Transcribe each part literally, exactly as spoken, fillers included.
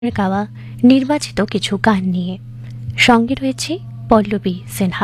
গাওয়া নির্বাচিত কিছু গান নিয়ে। সঙ্গে রয়েছে পল্লবী সিনহা।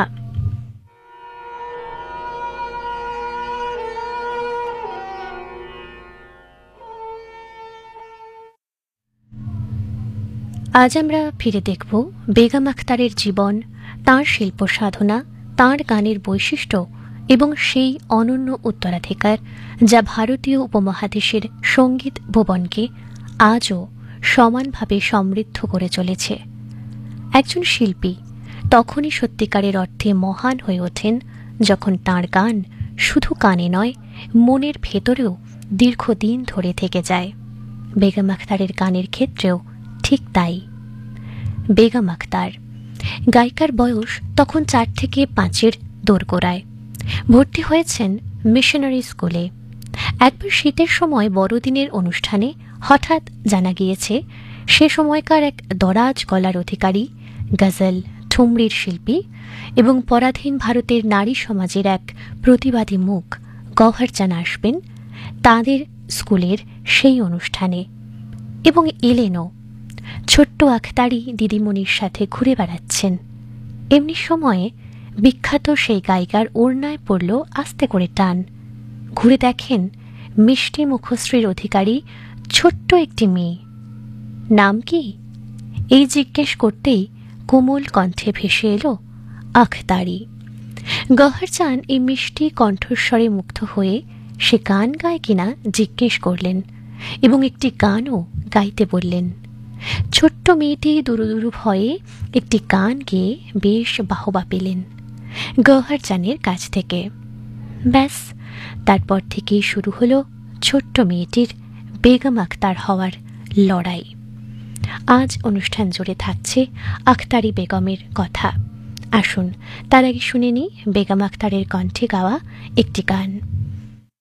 আজ আমরা ফিরে দেখব বেগম আখতারের জীবন, তাঁর শিল্প সাধনা, তাঁর গানের বৈশিষ্ট্য এবং সেই অনন্য উত্তরাধিকার যা ভারতীয় উপমহাদেশের সঙ্গীত ভুবনকে আজও সমানভাবে সমৃদ্ধ করে চলেছে। একজন শিল্পী তখনই সত্যিকারের অর্থে মহান হয়ে ওঠেন যখন তাঁর গান শুধু কানে নয়, মনের ভেতরেও দীর্ঘদিন ধরে থেকে যায়। বেগম আখতারের গানের ক্ষেত্রেও ঠিক তাই। বেগম আখতার গায়িকার বয়স তখন চার থেকে পাঁচের দোরগোড়ায়। ভর্তি হয়েছেন মিশনারি স্কুলে। একবার শীতের সময় বড়দিনের অনুষ্ঠানে হঠাৎ জানা গিয়েছে সে সময়কার এক দরাজ গলার অধিকারী, গজল, ঠুমরির শিল্পী এবং পরাধীন ভারতের নারী সমাজের এক প্রতিবাদী মুখ গওহর চান আসবেন তাঁদের স্কুলের সেই অনুষ্ঠানে, এবং এলেনও। ছোট্ট আখতারি দিদিমণির সাথে ঘুরে বেড়াচ্ছেন। এমনি সময়ে বিখ্যাত সেই গায়িকার ওড়নায় পড়ল আস্তে করে টান। ঘুরে দেখেন মিষ্টি মুখশ্রীর অধিকারী ছোট্ট একটি মেয়ে। নাম কি? এই জিজ্ঞেস করতেই কোমল কণ্ঠে ভেসে এলো আখতারি। গওহর চান এই মিষ্টি কণ্ঠস্বরে মুগ্ধ হয়ে সে গান গায় কিনা জিজ্ঞেস করলেন এবং একটি গানও গাইতে বললেন। ছোট্ট মেয়েটি দুরু দুরু ভয়ে একটি গান গেয়ে বেশ বাহবা পেলেন গওহর চানের কাছ থেকে। ব্যাস, তারপর থেকেই শুরু হলো ছোট্ট মেয়েটির বেগম আখতার হওয়ার লড়াই। আজ অনুষ্ঠান জুড়ে থাকছে আখতারি বেগমের কথা। আসুন তার আগে শুনে নিই বেগম আখতারের কণ্ঠে গাওয়া একটি গান।